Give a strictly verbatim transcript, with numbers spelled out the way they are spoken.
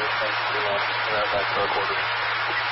Thanks for uh, that back to our quarters.